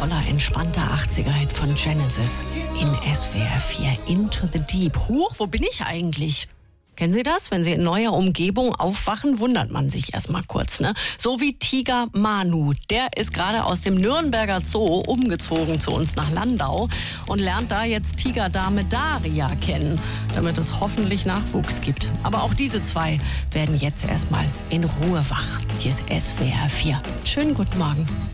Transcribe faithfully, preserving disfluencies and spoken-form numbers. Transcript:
toller, entspannter achtziger-Hit von Genesis in S W R vier. Into the Deep. Huch, wo bin ich eigentlich? Kennen Sie das? Wenn Sie in neuer Umgebung aufwachen, wundert man sich erstmal kurz, ne? So wie Tiger Manu. Der ist gerade aus dem Nürnberger Zoo umgezogen zu uns nach Landau und lernt da jetzt Tigerdame Daria kennen, damit es hoffentlich Nachwuchs gibt. Aber auch diese zwei werden jetzt erstmal in Ruhe wach. Hier ist S W R vier. Schönen guten Morgen.